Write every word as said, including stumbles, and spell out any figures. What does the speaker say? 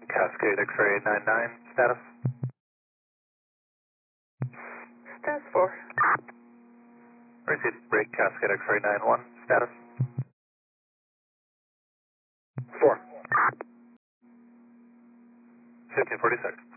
Cascade X-ray nine nine, status? Status four. Received, break Cascade X-ray nine one, status? four. fifteen forty-six.